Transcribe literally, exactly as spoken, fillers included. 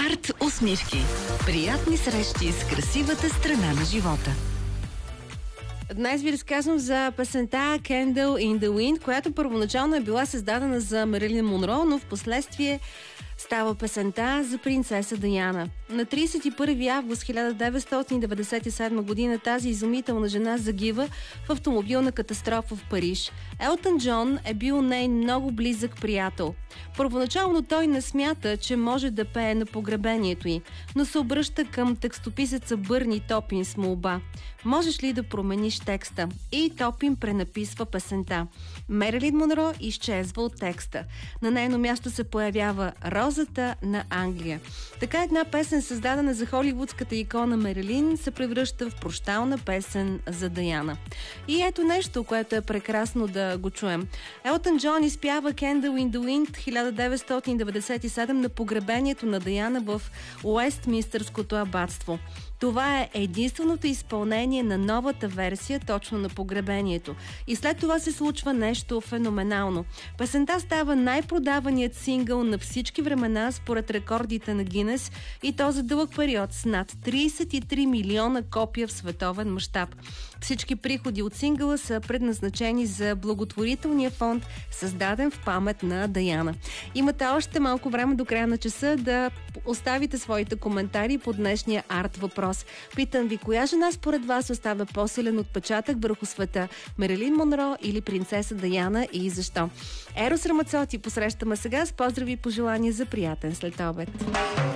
Арт усмивки. Приятни срещи с красивата страна на живота. Днес ви разказвам за песента Candle in the Wind, която първоначално е била създадена за Марилин Монро, но в последствие става песента за принцеса Даяна. На тридесет и първи август хиляда деветстотин деветдесет и седма година тази изумителна жена загива в автомобилна катастрофа в Париж. Елтън Джон е бил нейн много близък приятел. Първоначално той не смята, че може да пее на погребението й, но се обръща към текстописеца Бърни Топин с молба: можеш ли да промениш текста? И Топин пренаписва песента. Марилин Монро изчезва от текста. На нейно място се появява Розата на Англия. Така една песен, създадена за холивудската икона Марилин, се превръща в прощална песен за Даяна. И ето нещо, което е прекрасно да го чуем. Елтън Джон изпява Candle in the Wind хиляда деветстотин деветдесет и седма на погребението на Даяна в Уестминстърското абатство. Това е единственото изпълнение на новата версия точно на погребението. И след това се случва нещо феноменално. Песента става най-продаваният сингъл на всички времена според рекордите на Гинес, и то за дълъг период с над тридесет и три милиона копия в световен мащаб. Всички приходи от сингъла са предназначени за благотворителния фонд, създаден в памет на Даяна. Имате още малко време до края на часа да оставите своите коментари по днешния арт въпрос. Питам ви, коя жена според вас оставя по-силен отпечатък върху света? Марилин Монро или принцеса Даяна, и защо? Ерос Рамацоти посрещаме сега с поздрави и пожелания за приятен следобед.